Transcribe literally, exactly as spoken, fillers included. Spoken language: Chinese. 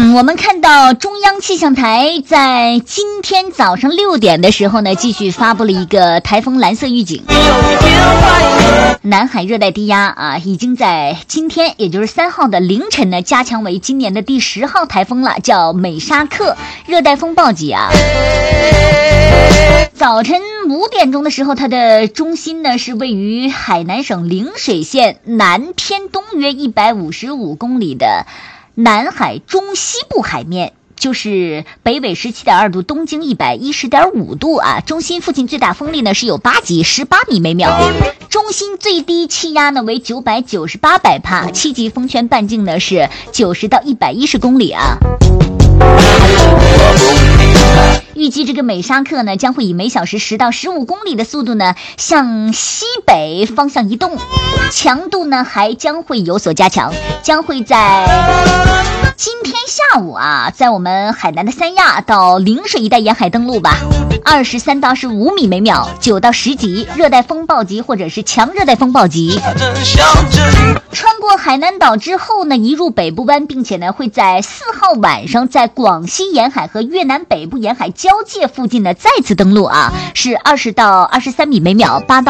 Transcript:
嗯，我们看到中央气象台在今天早上六点的时候呢，继续发布了一个台风蓝色预警。南海热带低压啊，已经在今天，也就是三号的凌晨呢，加强为今年的第十号台风了，叫美沙克，热带风暴级啊。早晨五点钟的时候，它的中心呢是位于海南省陵水县南偏东约一百五十五公里的南海中西部海面，就是北纬十七点二度，东经一百一十点五度啊。中心附近最大风力呢是有八级，十八米每秒。中心最低气压呢为九百九十八百帕，七级风圈半径呢是九十到一百一十公里啊。预计这个美沙克呢将会以每小时十到十五公里的速度呢向西北方向移动，强度呢还将会有所加强，将会在今天下午啊，在我们海南的三亚到陵水一带沿海登陆吧。二十三到十五米每秒，九到十级，热带风暴级或者是强热带风暴级。穿过海南岛之后呢，移入北部湾，并且呢会在四号晚上在广西沿海和越南北部沿海交界附近呢再次登陆啊，是二十到二十三米每秒，八到